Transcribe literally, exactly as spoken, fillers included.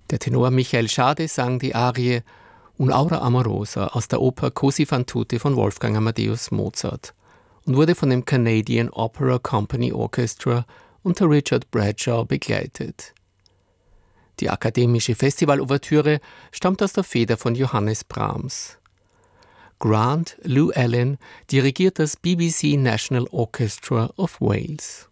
Der Tenor Michael Schade sang die Arie Un'aura amorosa aus der Oper Così fan tutte von Wolfgang Amadeus Mozart und wurde von dem Canadian Opera Company Orchestra unter Richard Bradshaw begleitet. Die akademische Festivalouvertüre stammt aus der Feder von Johannes Brahms. Grant Llewellyn dirigiert das B B C National Orchestra of Wales.